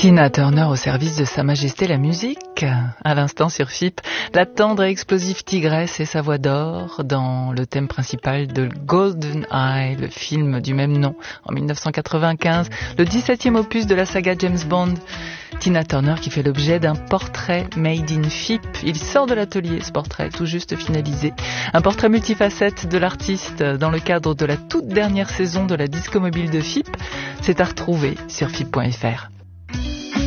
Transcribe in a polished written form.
Tina Turner au service de Sa Majesté la musique. À l'instant sur FIP, la tendre et explosive tigresse et sa voix d'or dans le thème principal de GoldenEye, le film du même nom en 1995, le 17e opus de la saga James Bond. Tina Turner qui fait l'objet d'un portrait made in FIP. Il sort de l'atelier, ce portrait tout juste finalisé. Un portrait multifacette de l'artiste dans le cadre de la toute dernière saison de la Disco Mobile de FIP. C'est à retrouver sur FIP.fr.